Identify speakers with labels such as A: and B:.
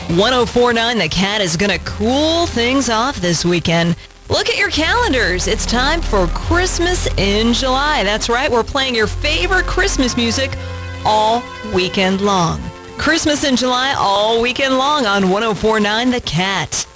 A: 1049 The Cat is going to cool things off this weekend. Look at your calendars. It's time for Christmas in July. That's right. We're playing your favorite Christmas music all weekend long. Christmas in July all weekend long on 1049 The Cat.